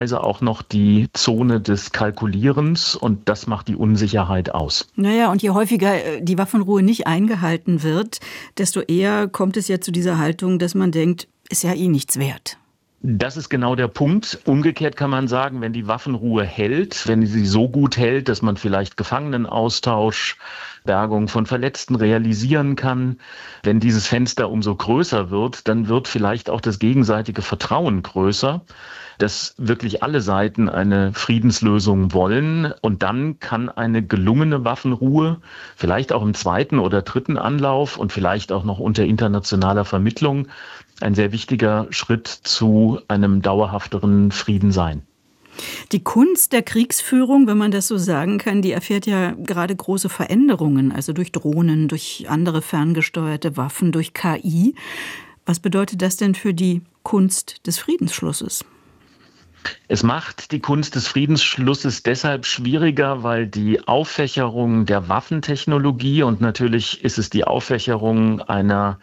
auch noch die Zone des Kalkulierens und das macht die Unsicherheit aus. Naja, und je häufiger die Waffenruhe nicht eingehalten wird, desto eher kommt es ja zu dieser Haltung, dass man denkt, ist ja nichts wert. Das ist genau der Punkt. Umgekehrt kann man sagen, wenn die Waffenruhe hält, wenn sie so gut hält, dass man vielleicht Gefangenenaustausch, Bergung von Verletzten realisieren kann, wenn dieses Fenster umso größer wird, dann wird vielleicht auch das gegenseitige Vertrauen größer, dass wirklich alle Seiten eine Friedenslösung wollen. Und dann kann eine gelungene Waffenruhe, vielleicht auch im zweiten oder dritten Anlauf und vielleicht auch noch unter internationaler Vermittlung, ein sehr wichtiger Schritt zu einem dauerhafteren Frieden sein. Die Kunst der Kriegsführung, wenn man das so sagen kann, die erfährt ja gerade große Veränderungen, also durch Drohnen, durch andere ferngesteuerte Waffen, durch KI. Was bedeutet das denn für die Kunst des Friedensschlusses? Es macht die Kunst des Friedensschlusses deshalb schwieriger, weil die Auffächerung der Waffentechnologie und natürlich ist es die Auffächerung einer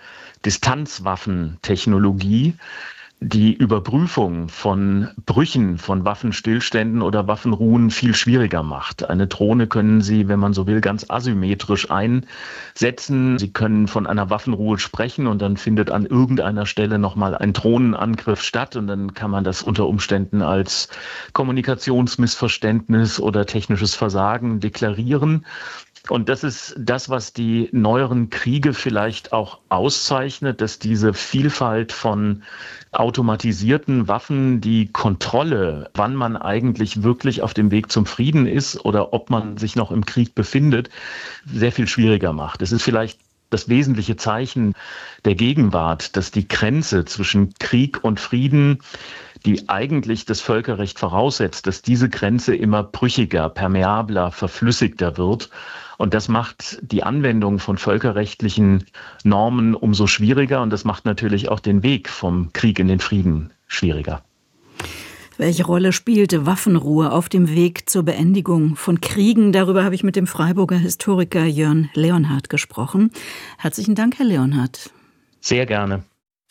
Distanzwaffentechnologie, die Überprüfung von Brüchen von Waffenstillständen oder Waffenruhen viel schwieriger macht. Eine Drohne können Sie, wenn man so will, ganz asymmetrisch einsetzen. Sie können von einer Waffenruhe sprechen und dann findet an irgendeiner Stelle nochmal ein Drohnenangriff statt und dann kann man das unter Umständen als Kommunikationsmissverständnis oder technisches Versagen deklarieren. Und das ist das, was die neueren Kriege vielleicht auch auszeichnet, dass diese Vielfalt von automatisierten Waffen die Kontrolle, wann man eigentlich wirklich auf dem Weg zum Frieden ist oder ob man sich noch im Krieg befindet, sehr viel schwieriger macht. Es ist vielleicht das wesentliche Zeichen der Gegenwart, dass die Grenze zwischen Krieg und Frieden, die eigentlich das Völkerrecht voraussetzt, dass diese Grenze immer brüchiger, permeabler, verflüssigter wird. Und das macht die Anwendung von völkerrechtlichen Normen umso schwieriger. Und das macht natürlich auch den Weg vom Krieg in den Frieden schwieriger. Welche Rolle spielte Waffenruhe auf dem Weg zur Beendigung von Kriegen? Darüber habe ich mit dem Freiburger Historiker Jörn Leonhardt gesprochen. Herzlichen Dank, Herr Leonhardt. Sehr gerne.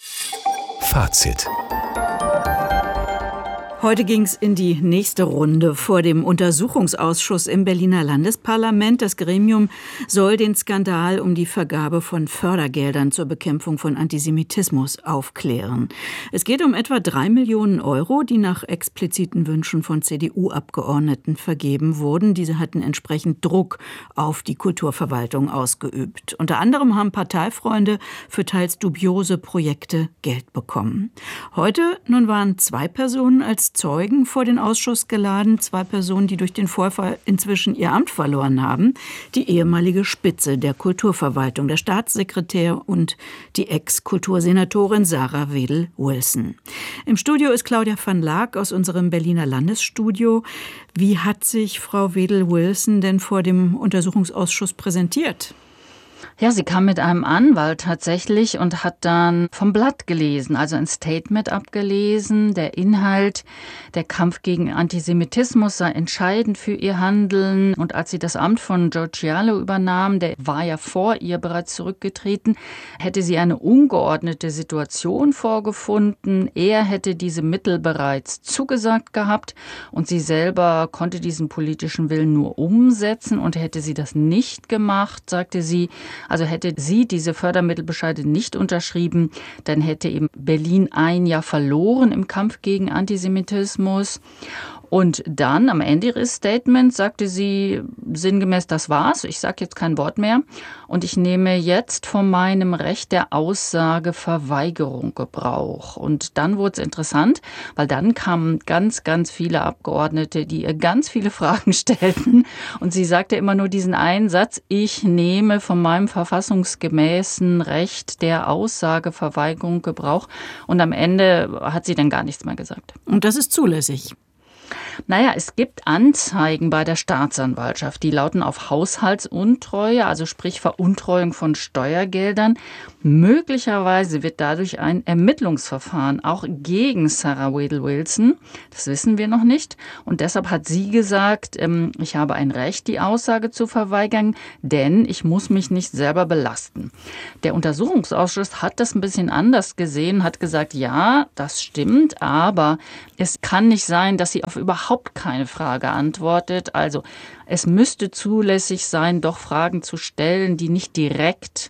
Fazit. Heute ging es in die nächste Runde vor dem Untersuchungsausschuss im Berliner Landesparlament. Das Gremium soll den Skandal um die Vergabe von Fördergeldern zur Bekämpfung von Antisemitismus aufklären. Es geht um etwa 3 Millionen Euro, die nach expliziten Wünschen von CDU-Abgeordneten vergeben wurden. Diese hatten entsprechend Druck auf die Kulturverwaltung ausgeübt. Unter anderem haben Parteifreunde für teils dubiose Projekte Geld bekommen. Heute nun waren 2 Personen als Zeugen vor den Ausschuss geladen. 2 Personen, die durch den Vorfall inzwischen ihr Amt verloren haben. Die ehemalige Spitze der Kulturverwaltung, der Staatssekretär und die Ex-Kultursenatorin Sarah Wedel-Wilson. Im Studio ist Claudia van Laak aus unserem Berliner Landesstudio. Wie hat sich Frau Wedel-Wilson denn vor dem Untersuchungsausschuss präsentiert? Ja, sie kam mit einem Anwalt tatsächlich und hat dann vom Blatt gelesen, also ein Statement abgelesen. Der Inhalt, der Kampf gegen Antisemitismus sei entscheidend für ihr Handeln. Und als sie das Amt von Giorgialo übernahm, der war ja vor ihr bereits zurückgetreten, hätte sie eine ungeordnete Situation vorgefunden. Er hätte diese Mittel bereits zugesagt gehabt und sie selber konnte diesen politischen Willen nur umsetzen. Und hätte sie das nicht gemacht, sagte sie, also hätte sie diese Fördermittelbescheide nicht unterschrieben, dann hätte eben Berlin ein Jahr verloren im Kampf gegen Antisemitismus. Und dann am Ende ihres Statements sagte sie sinngemäß, das war's, ich sage jetzt kein Wort mehr und ich nehme jetzt von meinem Recht der Aussageverweigerung Gebrauch. Und dann wurde es interessant, weil dann kamen ganz, ganz viele Abgeordnete, die ihr ganz viele Fragen stellten und sie sagte immer nur diesen einen Satz, ich nehme von meinem verfassungsgemäßen Recht der Aussageverweigerung Gebrauch und am Ende hat sie dann gar nichts mehr gesagt. Und das ist zulässig? Naja, es gibt Anzeigen bei der Staatsanwaltschaft, die lauten auf Haushaltsuntreue, also sprich Veruntreuung von Steuergeldern. Möglicherweise wird dadurch ein Ermittlungsverfahren auch gegen Sarah Wedel-Wilson. Das wissen wir noch nicht. Und deshalb hat sie gesagt, ich habe ein Recht, die Aussage zu verweigern, denn ich muss mich nicht selber belasten. Der Untersuchungsausschuss hat das ein bisschen anders gesehen, hat gesagt, ja, das stimmt, aber es kann nicht sein, dass sie auf überhaupt keine Frage antwortet. Also es müsste zulässig sein, doch Fragen zu stellen, die nicht direkt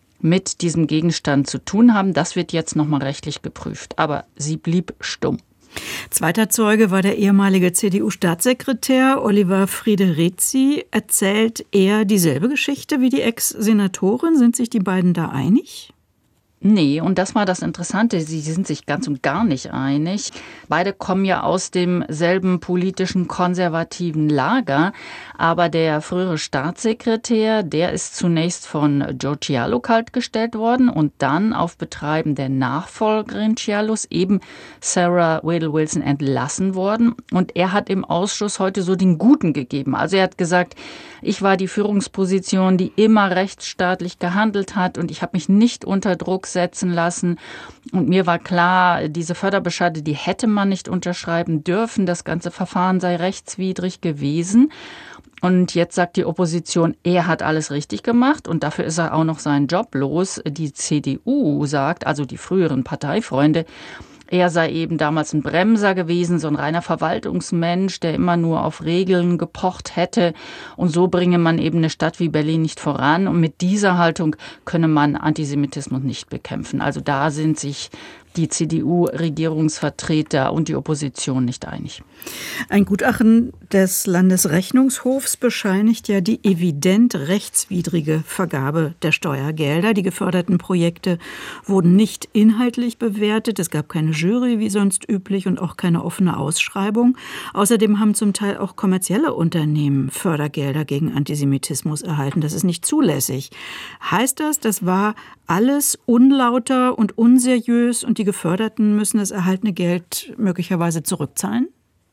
mit diesem Gegenstand zu tun haben. Das wird jetzt nochmal rechtlich geprüft. Aber sie blieb stumm. Zweiter Zeuge war der ehemalige CDU-Staatssekretär Oliver Friederetzi. Erzählt er dieselbe Geschichte wie die Ex-Senatorin? Sind sich die beiden da einig? Nee, und das war das Interessante. Sie sind sich ganz und gar nicht einig. Beide kommen ja aus demselben politischen konservativen Lager. Aber der frühere Staatssekretär, der ist zunächst von Joe Cialo kaltgestellt worden und dann auf Betreiben der Nachfolgerin Cialos, eben Sarah Wedel-Wilson, entlassen worden. Und er hat im Ausschuss heute so den Guten gegeben. Also er hat gesagt, ich war die Führungsposition, die immer rechtsstaatlich gehandelt hat und ich habe mich nicht unter Druck setzen lassen. Und mir war klar, diese Förderbescheide, die hätte man nicht unterschreiben dürfen. Das ganze Verfahren sei rechtswidrig gewesen. Und jetzt sagt die Opposition, er hat alles richtig gemacht und dafür ist er auch noch seinen Job los. Die CDU sagt, also die früheren Parteifreunde, er sei eben damals ein Bremser gewesen, so ein reiner Verwaltungsmensch, der immer nur auf Regeln gepocht hätte. Und so bringe man eben eine Stadt wie Berlin nicht voran. Und mit dieser Haltung könne man Antisemitismus nicht bekämpfen. Also da sind sich die CDU-Regierungsvertreter und die Opposition nicht einig. Ein Gutachten des Landesrechnungshofs bescheinigt ja die evident rechtswidrige Vergabe der Steuergelder. Die geförderten Projekte wurden nicht inhaltlich bewertet. Es gab keine Jury wie sonst üblich und auch keine offene Ausschreibung. Außerdem haben zum Teil auch kommerzielle Unternehmen Fördergelder gegen Antisemitismus erhalten. Das ist nicht zulässig. Heißt das, das war alles unlauter und unseriös und die Geförderten müssen das erhaltene Geld möglicherweise zurückzahlen?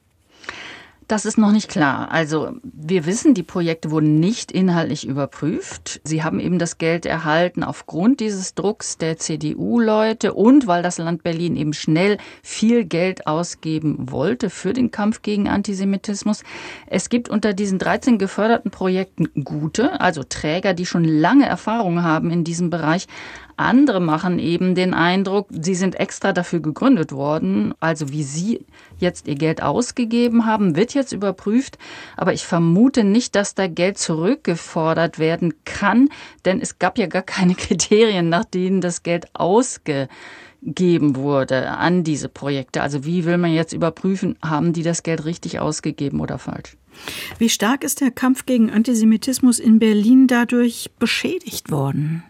Das ist noch nicht klar. Also wir wissen, die Projekte wurden nicht inhaltlich überprüft. Sie haben eben das Geld erhalten aufgrund dieses Drucks der CDU-Leute und weil das Land Berlin eben schnell viel Geld ausgeben wollte für den Kampf gegen Antisemitismus. Es gibt unter diesen 13 geförderten Projekten gute, also Träger, die schon lange Erfahrung haben in diesem Bereich. Andere machen eben den Eindruck, sie sind extra dafür gegründet worden. Also wie sie jetzt ihr Geld ausgegeben haben, wird jetzt überprüft. Aber ich vermute nicht, dass da Geld zurückgefordert werden kann. Denn es gab ja gar keine Kriterien, nach denen das Geld ausgegeben wurde an diese Projekte. Also wie will man jetzt überprüfen, haben die das Geld richtig ausgegeben oder falsch? Wie stark ist der Kampf gegen Antisemitismus in Berlin dadurch beschädigt worden?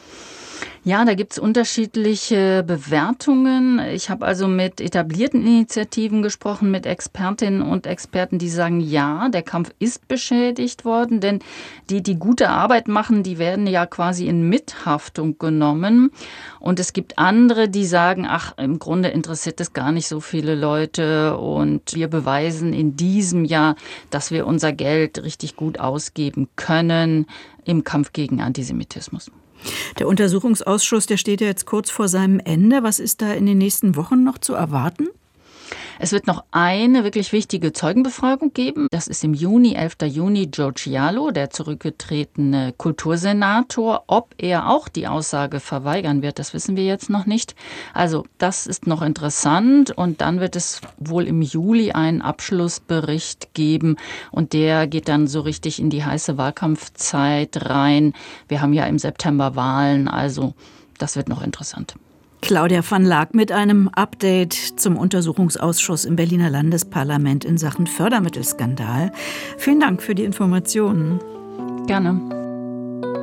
Ja, da gibt's unterschiedliche Bewertungen. Ich habe also mit etablierten Initiativen gesprochen, mit Expertinnen und Experten, die sagen, ja, der Kampf ist beschädigt worden, denn die gute Arbeit machen, die werden ja quasi in Mithaftung genommen. Und es gibt andere, die sagen, ach, im Grunde interessiert es gar nicht so viele Leute und wir beweisen in diesem Jahr, dass wir unser Geld richtig gut ausgeben können im Kampf gegen Antisemitismus. Der Untersuchungsausschuss, der steht ja jetzt kurz vor seinem Ende. Was ist da in den nächsten Wochen noch zu erwarten? Es wird noch eine wirklich wichtige Zeugenbefragung geben. Das ist im Juni, 11. Juni, Joe Cialo, der zurückgetretene Kultursenator. Ob er auch die Aussage verweigern wird, das wissen wir jetzt noch nicht. Also das ist noch interessant. Und dann wird es wohl im Juli einen Abschlussbericht geben. Und der geht dann so richtig in die heiße Wahlkampfzeit rein. Wir haben ja im September Wahlen, also das wird noch interessant. Claudia van Laak mit einem Update zum Untersuchungsausschuss im Berliner Landesparlament in Sachen Fördermittelskandal. Vielen Dank für die Informationen. Gerne.